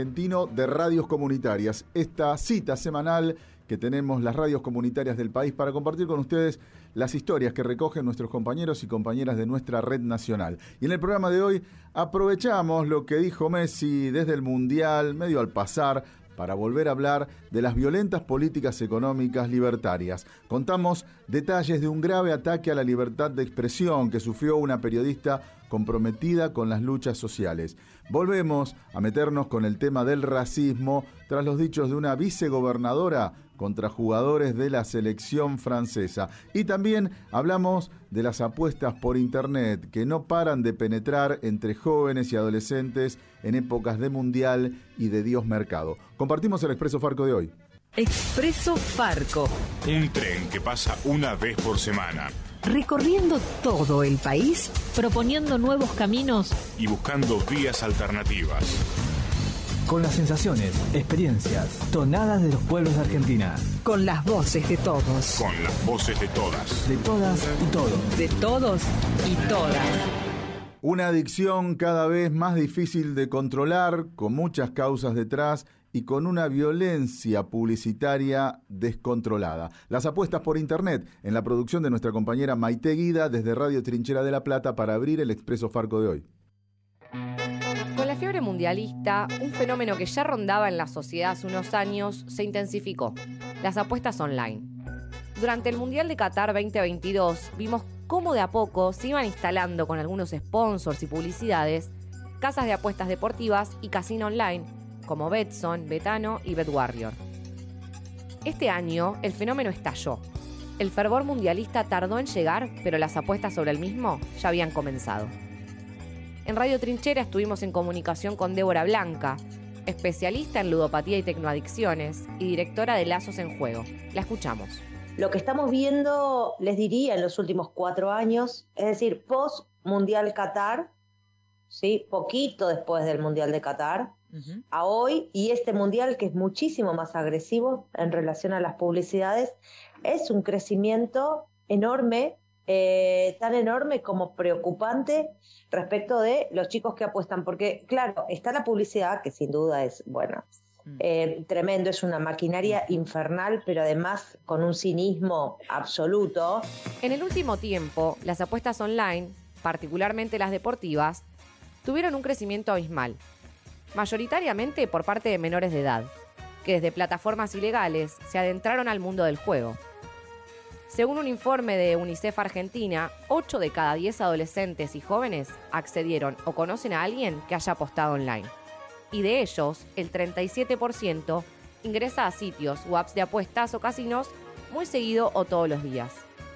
Argentino de Radios Comunitarias, esta cita semanal que tenemos las radios comunitarias del país para compartir con ustedes las historias que recogen nuestros compañeros y compañeras de nuestra red nacional. Y en el programa de hoy aprovechamos lo que dijo Messi desde el Mundial, medio al pasar, para volver a hablar de las violentas políticas económicas libertarias. Contamos detalles de un grave ataque a la libertad de expresión que sufrió una periodista comprometida con las luchas sociales. Volvemos a meternos con el tema del racismo tras los dichos de una vicegobernadora contra jugadores de la selección francesa. Y también hablamos de las apuestas por internet que no paran de penetrar entre jóvenes y adolescentes en épocas de mundial y de Dios mercado. Compartimos el Expreso Farco de hoy. Expreso Farco. Un tren que pasa una vez por semana. Recorriendo todo el país, proponiendo nuevos caminos y buscando vías alternativas. Con las sensaciones, experiencias, tonadas de los pueblos de Argentina. Con las voces de todos. Con las voces de todas. De todas y todos. De todos y todas. Una adicción cada vez más difícil de controlar, con muchas causas detrás y con una violencia publicitaria descontrolada. Las apuestas por internet, en la producción de nuestra compañera Maite Guida desde Radio Trinchera de La Plata para abrir el Expreso Farco de hoy. Con la fiebre mundialista, un fenómeno que ya rondaba en la sociedad hace unos años se intensificó: las apuestas online. Durante el Mundial de Qatar 2022 vimos cómo de a poco se iban instalando con algunos sponsors y publicidades casas de apuestas deportivas y casino online como Betson, Betano y BetWarrior. Este año el fenómeno estalló. El fervor mundialista tardó en llegar, pero las apuestas sobre el mismo ya habían comenzado. En Radio Trinchera estuvimos en comunicación con Débora Blanca, especialista en ludopatía y tecnoadicciones y directora de Lazos en Juego. La escuchamos. Lo que estamos viendo, les diría, en los últimos 4 años, es decir, post-Mundial Qatar, ¿sí? Poquito después del Mundial de Qatar, a hoy, y este Mundial que es muchísimo más agresivo en relación a las publicidades, es un crecimiento enorme, tan enorme como preocupante respecto de los chicos que apuestan, porque claro, está la publicidad, que sin duda es, bueno, tremendo, es una maquinaria infernal, pero además con un cinismo absoluto. En el último tiempo, las apuestas online, particularmente las deportivas, tuvieron un crecimiento abismal, mayoritariamente por parte de menores de edad, que desde plataformas ilegales se adentraron al mundo del juego. Según un informe de UNICEF Argentina, 8 de cada 10 adolescentes y jóvenes accedieron o conocen a alguien que haya apostado online. Y de ellos, el 37% ingresa a sitios o apps de apuestas o casinos muy seguido o todos los días.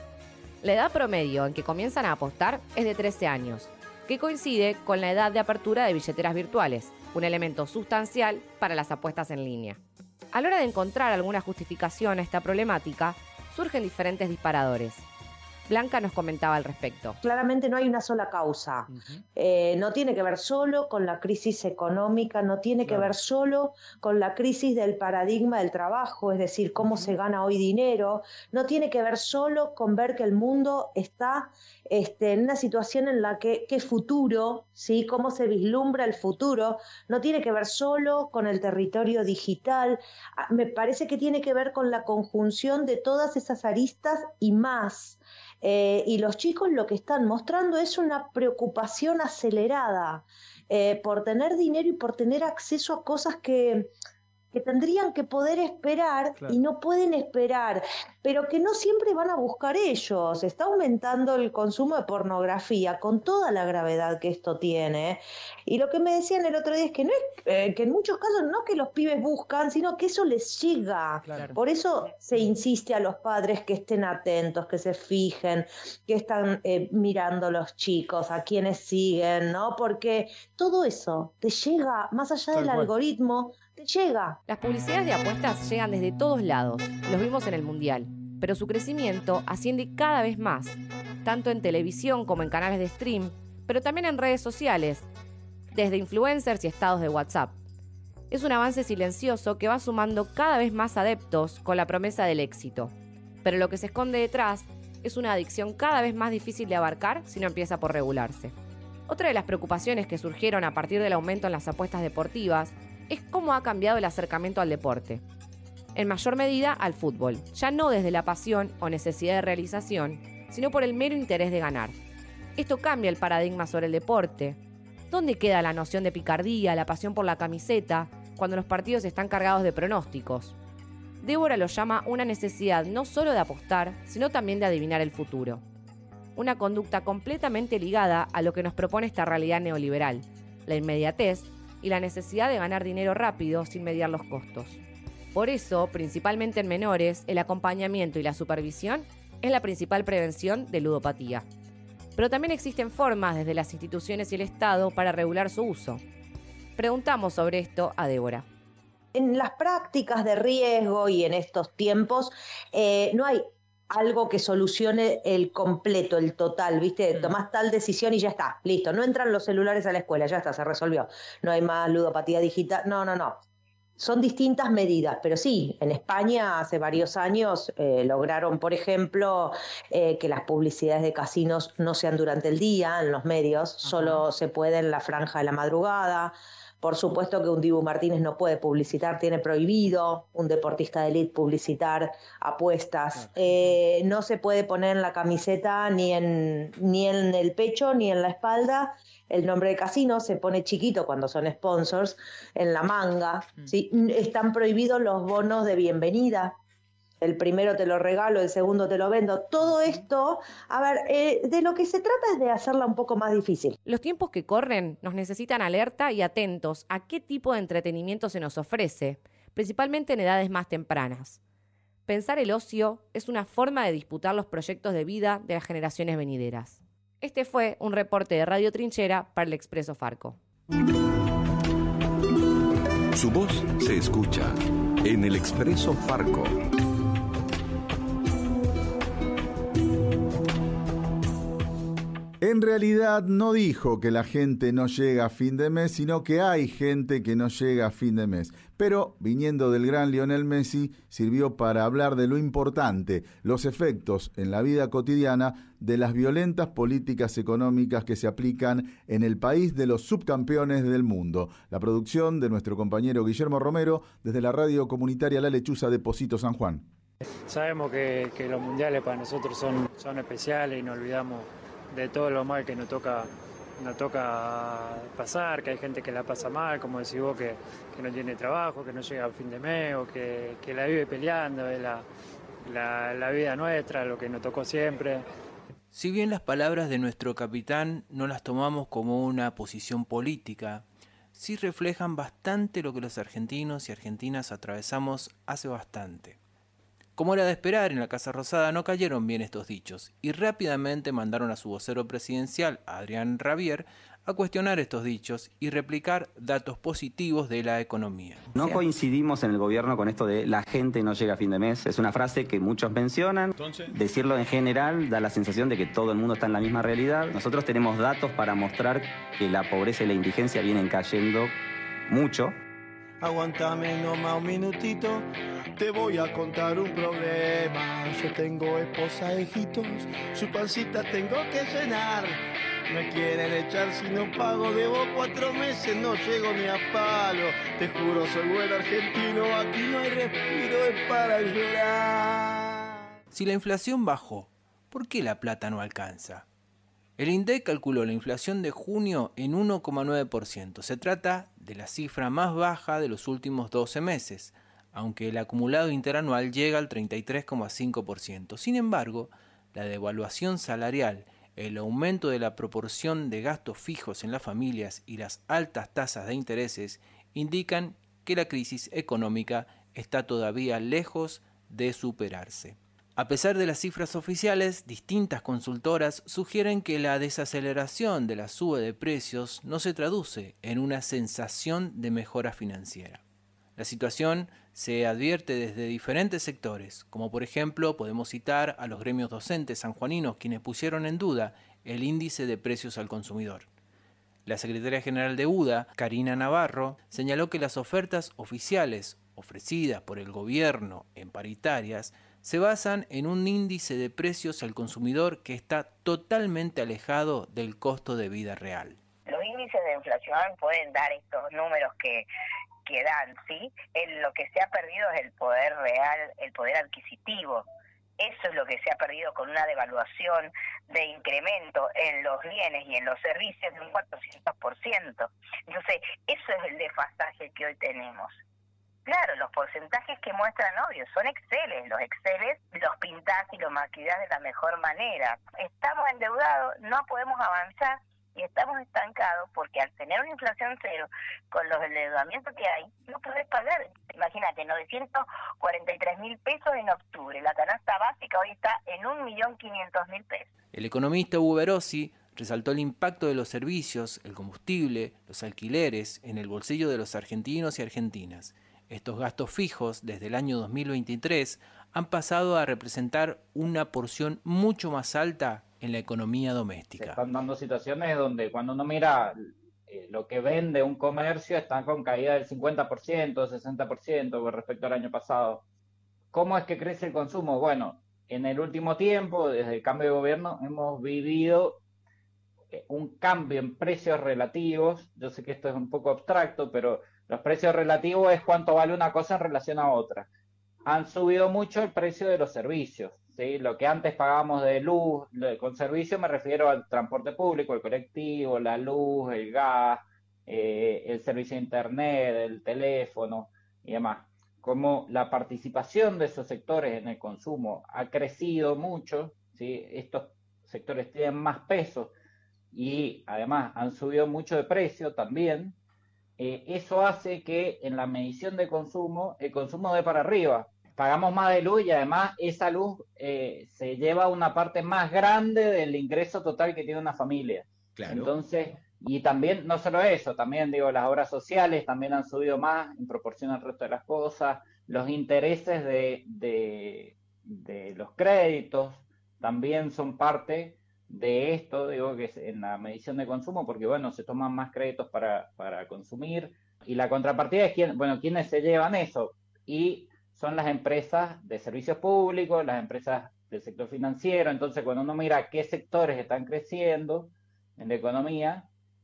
La edad promedio en que comienzan a apostar es de 13 años, que coincide con la edad de apertura de billeteras virtuales, un elemento sustancial para las apuestas en línea. A la hora de encontrar alguna justificación a esta problemática, surgen diferentes disparadores. Blanca nos comentaba al respecto. Claramente no hay una sola causa. No tiene que ver solo con la crisis económica, no tiene que ver solo con la crisis del paradigma del trabajo, es decir, cómo se gana hoy dinero, no tiene que ver solo con ver que el mundo está en una situación en la que qué futuro, ¿sí? Cómo se vislumbra el futuro, no tiene que ver solo con el territorio digital, me parece que tiene que ver con la conjunción de todas esas aristas y más. Y los chicos lo que están mostrando es una preocupación acelerada por tener dinero y por tener acceso a cosas que tendrían que poder esperar, claro, y no pueden esperar, pero que no siempre van a buscar ellos. Está aumentando el consumo de pornografía con toda la gravedad que esto tiene. Y lo que me decían el otro día es que no es que en muchos casos no que los pibes buscan, sino que eso les llega. Claro. Por eso se insiste a los padres que estén atentos, que se fijen, que están mirando los chicos, a quienes siguen, ¿no? Porque todo eso te llega, más allá del algoritmo, te llega. Las publicidades de apuestas llegan desde todos lados, los vimos en el Mundial, pero su crecimiento asciende cada vez más, tanto en televisión como en canales de stream, pero también en redes sociales, desde influencers y estados de WhatsApp. Es un avance silencioso que va sumando cada vez más adeptos con la promesa del éxito, pero lo que se esconde detrás es una adicción cada vez más difícil de abarcar si no empieza por regularse. Otra de las preocupaciones que surgieron a partir del aumento en las apuestas deportivas es cómo ha cambiado el acercamiento al deporte. En mayor medida al fútbol, ya no desde la pasión o necesidad de realización, sino por el mero interés de ganar. Esto cambia el paradigma sobre el deporte. ¿Dónde queda la noción de picardía, la pasión por la camiseta, cuando los partidos están cargados de pronósticos? Débora lo llama una necesidad no solo de apostar, sino también de adivinar el futuro. Una conducta completamente ligada a lo que nos propone esta realidad neoliberal, la inmediatez y la necesidad de ganar dinero rápido sin mediar los costos. Por eso, principalmente en menores, el acompañamiento y la supervisión es la principal prevención de ludopatía. Pero también existen formas desde las instituciones y el Estado para regular su uso. Preguntamos sobre esto a Débora. En las prácticas de riesgo y en estos tiempos no hay algo que solucione el completo, el total, ¿viste? Tomás tal decisión y ya está, listo. No entran los celulares a la escuela, ya está, se resolvió. No hay más ludopatía digital, no. Son distintas medidas, pero sí, en España hace varios años lograron, por ejemplo, que las publicidades de casinos no sean durante el día en los medios, solo se puede en la franja de la madrugada. Por supuesto que un Dibu Martínez no puede publicitar, tiene prohibido un deportista de élite publicitar apuestas. No se puede poner en la camiseta ni en el pecho ni en la espalda el nombre de casino, se pone chiquito cuando son sponsors, en la manga. ¿Sí? Están prohibidos los bonos de bienvenida. El primero te lo regalo, el segundo te lo vendo. Todo esto, de lo que se trata es de hacerla un poco más difícil. Los tiempos que corren nos necesitan alerta y atentos a qué tipo de entretenimiento se nos ofrece, principalmente en edades más tempranas. Pensar el ocio es una forma de disputar los proyectos de vida de las generaciones venideras. Este fue un reporte de Radio Trinchera para el Expreso Farco. Su voz se escucha en el Expreso Farco. En realidad no dijo que la gente no llega a fin de mes, sino que hay gente que no llega a fin de mes. Pero, viniendo del gran Lionel Messi, sirvió para hablar de lo importante, los efectos en la vida cotidiana de las violentas políticas económicas que se aplican en el país de los subcampeones del mundo. La producción de nuestro compañero Guillermo Romero desde la radio comunitaria La Lechuza de Pocito, San Juan. Sabemos que los mundiales para nosotros son especiales y no olvidamos de todo lo mal que nos toca pasar, que hay gente que la pasa mal, como decís vos, que no tiene trabajo, que no llega a fin de mes o que la vive peleando, es la vida nuestra, lo que nos tocó siempre. Si bien las palabras de nuestro capitán no las tomamos como una posición política, sí reflejan bastante lo que los argentinos y argentinas atravesamos hace bastante. Como era de esperar, en la Casa Rosada no cayeron bien estos dichos y rápidamente mandaron a su vocero presidencial, Adrián Rabier, a cuestionar estos dichos y replicar datos positivos de la economía. No coincidimos en el gobierno con esto de la gente no llega a fin de mes. Es una frase que muchos mencionan. Decirlo en general da la sensación de que todo el mundo está en la misma realidad. Nosotros tenemos datos para mostrar que la pobreza y la indigencia vienen cayendo mucho. Aguantame nomás un minutito, te voy a contar un problema. Yo tengo esposa e hijitos, su pancita tengo que llenar. Me quieren echar si no pago, debo 4 meses, no llego ni a palo. Te juro, soy buen argentino, aquí no hay respiro, es para llorar. Si la inflación bajó, ¿por qué la plata no alcanza? El INDEC calculó la inflación de junio en 1,9%. Se trata de la cifra más baja de los últimos 12 meses, aunque el acumulado interanual llega al 33,5%. Sin embargo, la devaluación salarial, el aumento de la proporción de gastos fijos en las familias y las altas tasas de intereses indican que la crisis económica está todavía lejos de superarse. A pesar de las cifras oficiales, distintas consultoras sugieren que la desaceleración de la suba de precios no se traduce en una sensación de mejora financiera. La situación se advierte desde diferentes sectores, como por ejemplo podemos citar a los gremios docentes sanjuaninos quienes pusieron en duda el índice de precios al consumidor. La secretaria general de UDA, Karina Navarro, señaló que las ofertas oficiales ofrecidas por el gobierno en paritarias se basan en un índice de precios al consumidor que está totalmente alejado del costo de vida real. Los índices de inflación pueden dar estos números que que dan, ¿sí? Lo que se ha perdido es el poder real, el poder adquisitivo. Eso es lo que se ha perdido con una devaluación de incremento en los bienes y en los servicios de un 400%. Entonces, eso es el desfasaje que hoy tenemos. Claro, los porcentajes que muestran, obvio, son Exceles. Los Exceles los pintás y los maquillás de la mejor manera. Estamos endeudados, no podemos avanzar y estamos estancados porque al tener una inflación cero, con los endeudamientos que hay, no podés pagar. Imagínate, 943.000 pesos en octubre. La canasta básica hoy está en 1.500.000 pesos. El economista Hugo Verossi resaltó el impacto de los servicios, el combustible, los alquileres en el bolsillo de los argentinos y argentinas. Estos gastos fijos, desde el año 2023, han pasado a representar una porción mucho más alta en la economía doméstica. Se están dando situaciones donde cuando uno mira lo que vende un comercio están con caída del 50%, 60% con respecto al año pasado. ¿Cómo es que crece el consumo? Bueno, en el último tiempo, desde el cambio de gobierno, hemos vivido un cambio en precios relativos. Yo sé que esto es un poco abstracto, pero los precios relativos es cuánto vale una cosa en relación a otra. Han subido mucho el precio de los servicios, ¿sí? Lo que antes pagábamos de luz, con servicio me refiero al transporte público, el colectivo, la luz, el gas, el servicio de internet, el teléfono y demás. Como la participación de esos sectores en el consumo ha crecido mucho, ¿sí? Estos sectores tienen más peso y además han subido mucho de precio también. Eso hace que en la medición de consumo, el consumo dé para arriba. Pagamos más de luz y además esa luz se lleva una parte más grande del ingreso total que tiene una familia. Claro. Entonces, y también, no solo eso, también digo, las obras sociales también han subido más en proporción al resto de las cosas. Los intereses de los créditos también son parte de esto, digo, que es en la medición de consumo, porque bueno, se toman más créditos para consumir, y la contrapartida es quiénes se llevan eso, y son las empresas de servicios públicos, las empresas del sector financiero. Entonces cuando uno mira qué sectores están creciendo en la economía,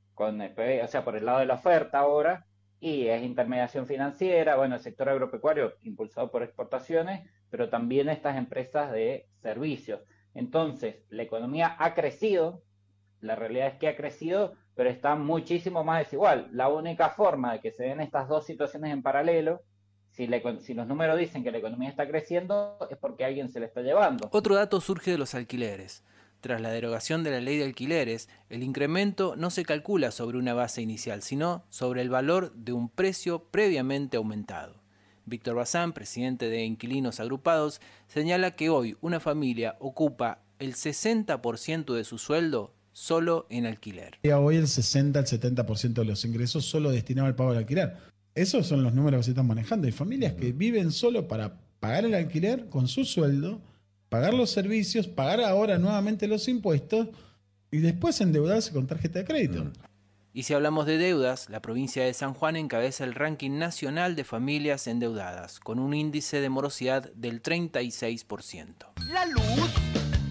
o sea, por el lado de la oferta ahora, y es intermediación financiera, bueno, el sector agropecuario impulsado por exportaciones, pero también estas empresas de servicios. Entonces, la economía ha crecido, la realidad es que ha crecido, pero está muchísimo más desigual. La única forma de que se den estas dos situaciones en paralelo, si los números dicen que la economía está creciendo, es porque alguien se la está llevando. Otro dato surge de los alquileres. Tras la derogación de la ley de alquileres, el incremento no se calcula sobre una base inicial, sino sobre el valor de un precio previamente aumentado. Víctor Bazán, presidente de Inquilinos Agrupados, señala que hoy una familia ocupa el 60% de su sueldo solo en alquiler. Hoy el 60 al 70% de los ingresos solo destinado al pago del alquiler. Esos son los números que se están manejando. Hay familias que viven solo para pagar el alquiler con su sueldo, pagar los servicios, pagar ahora nuevamente los impuestos y después endeudarse con tarjeta de crédito. Y si hablamos de deudas, la provincia de San Juan encabeza el ranking nacional de familias endeudadas, con un índice de morosidad del 36%. La luz